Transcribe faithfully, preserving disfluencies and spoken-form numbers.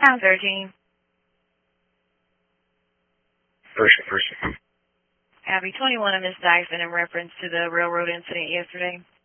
Pound thirteen. Person, person. Abby, twenty-one of Miss Dyson in reference to the railroad incident yesterday.